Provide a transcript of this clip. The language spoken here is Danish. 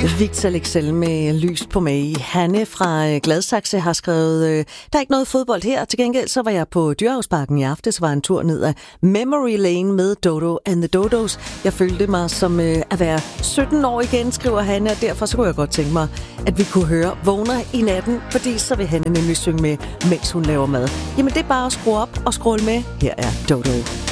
Victor Lexell med Lys på mig. Hanne fra Gladsaxe har skrevet, der er ikke noget fodbold her. Til gengæld så var jeg på Dyrehavsparken i aftes, var en tur ned ad Memory Lane med Dodo and the Dodos. Jeg følte mig som at være 17 år igen, skriver Hanne, og derfor så kunne jeg godt tænke mig, at vi kunne høre Vågner i natten, fordi så vil Hanne nemlig synge med, mens hun laver mad. Jamen det er bare at skrue op og scrolle med. Her er Dodo.